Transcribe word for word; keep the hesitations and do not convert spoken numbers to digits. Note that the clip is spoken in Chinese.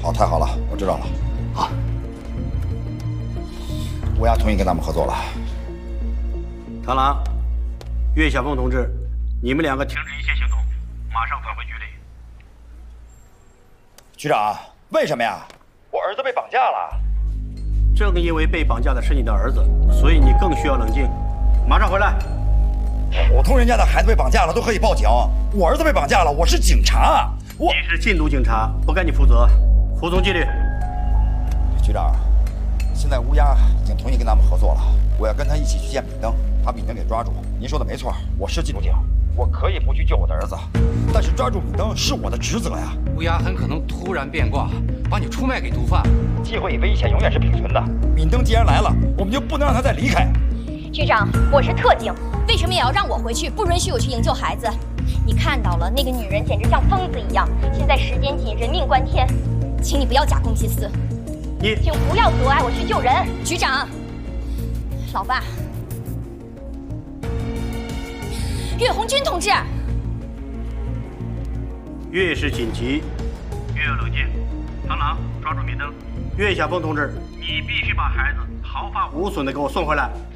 好，太好了，我知道了。 好， 乌鸦同意跟咱们合作了。 螳螂，岳小凤同志，你们两个停止一切行动，马上返回局里。 局长，为什么呀？我儿子被绑架了。 正因为被绑架的是你的儿子，所以你更需要冷静。马上回来。 普通人家的孩子被绑架了都可以报警，我儿子被绑架了，我是警察。我你是禁毒警察，不该你负责，服从纪律。 局长，现在乌鸦已经同意跟咱们合作了，我要跟他一起去见敏登，把敏登给抓住。您说的没错，我是禁毒警，我可以不去救我的儿子，但是抓住敏登是我的职责呀。 乌鸦很可能突然变卦，把你出卖给毒贩。 机会与危险永远是并存的。敏登既然来了，我们就不能让他再离开。 局长，我是特警，为什么也要让我回去？不允许我去营救孩子？你看到了，那个女人简直像疯子一样。现在时间紧，人命关天，请你不要假公济私。 你请不要阻碍我去救人。局长，老爸，岳红军同志， 越是紧急，越要冷静。螳螂，抓住敏登。岳小凤同志，你必须把孩子毫发无损的给我送回来。